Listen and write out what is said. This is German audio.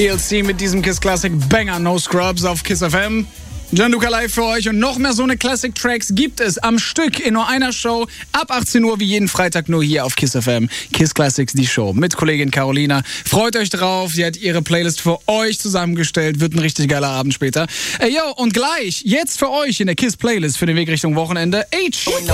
TLC mit diesem Kiss Classic Banger No Scrubs auf Kiss FM. Gianluca live für euch und noch mehr so eine Classic Tracks gibt es am Stück in nur einer Show ab 18 Uhr wie jeden Freitag nur hier auf Kiss FM. Kiss Classics, die Show mit Kollegin Carolina. Freut euch drauf, sie hat ihre Playlist für euch zusammengestellt. Wird ein richtig geiler Abend später. Und gleich, jetzt für euch in der Kiss Playlist für den Weg Richtung Wochenende, H.